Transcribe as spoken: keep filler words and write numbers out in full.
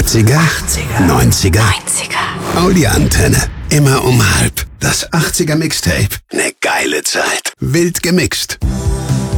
achtziger, neunziger, neunziger. Audi-Antenne. Immer um halb. Das achtziger Mixtape. Ne geile Zeit. Wild gemixt.